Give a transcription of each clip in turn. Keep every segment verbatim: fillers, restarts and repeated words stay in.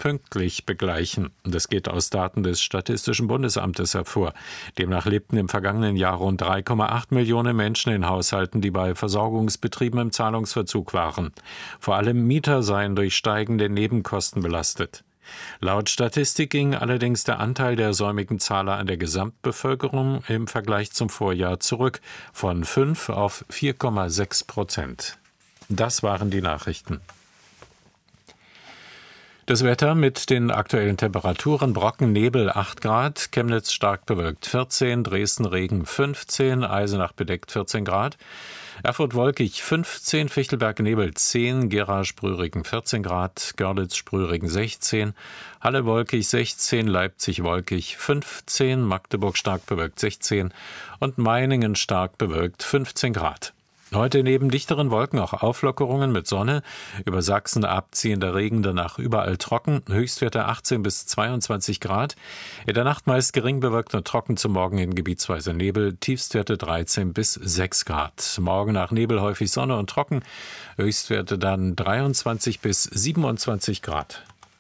pünktlich begleichen. Das geht aus Daten des Statistischen Bundesamtes hervor. Demnach lebten im vergangenen Jahr rund drei Komma acht Millionen Menschen in Haushalten, die bei Versorgungsbetrieben im Zahlungsverzug waren. Vor allem Mieter seien durch steigende Nebenkosten belastet. Laut Statistik ging allerdings der Anteil der säumigen Zahler an der Gesamtbevölkerung im Vergleich zum Vorjahr zurück, von fünf auf vier Komma sechs Prozent. Das waren die Nachrichten. Das Wetter mit den aktuellen Temperaturen: Brocken, Nebel acht Grad, Chemnitz stark bewölkt vierzehn, Dresden Regen fünfzehn, Eisenach bedeckt vierzehn Grad, Erfurt wolkig fünfzehn, Fichtelberg Nebel zehn, Gera Sprühregen vierzehn Grad, Görlitz Sprühregen sechzehn, Halle wolkig sechzehn, Leipzig wolkig fünfzehn, Magdeburg stark bewölkt sechzehn und Meiningen stark bewölkt fünfzehn Grad. Heute neben dichteren Wolken auch Auflockerungen mit Sonne, über Sachsen abziehender Regen, danach überall trocken, Höchstwerte achtzehn bis zweiundzwanzig Grad. In der Nacht meist gering bewölkt und trocken, zum Morgen hin gebietsweise Nebel, Tiefstwerte dreizehn bis sechs Grad. Morgen nach Nebel häufig Sonne und trocken, Höchstwerte dann dreiundzwanzig bis siebenundzwanzig Grad.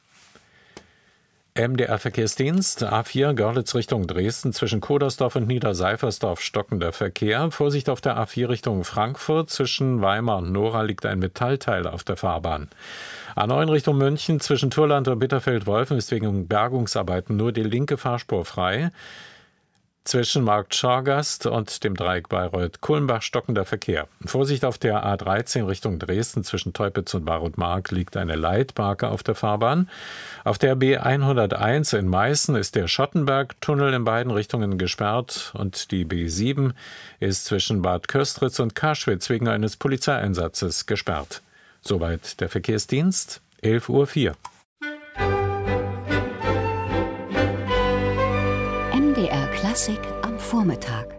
M D R-Verkehrsdienst, A vier, Görlitz Richtung Dresden, zwischen Kodersdorf und Niederseifersdorf stockender Verkehr. Vorsicht auf der A vier Richtung Frankfurt, zwischen Weimar und Nora liegt ein Metallteil auf der Fahrbahn. A neun Richtung München, zwischen Turland und Bitterfeld-Wolfen ist wegen Bergungsarbeiten nur die linke Fahrspur frei. Zwischen Marktschorgast und dem Dreieck Bayreuth-Kulmbach stockender Verkehr. Vorsicht auf der A dreizehn Richtung Dresden, zwischen Teupitz und Barut-Mark liegt eine Leitbarke auf der Fahrbahn. Auf der B hunderteins in Meißen ist der Schottenberg-Tunnel in beiden Richtungen gesperrt und die B sieben ist zwischen Bad Köstritz und Kaschwitz wegen eines Polizeieinsatzes gesperrt. Soweit der Verkehrsdienst, elf Uhr vier. M D R Klassik am Vormittag.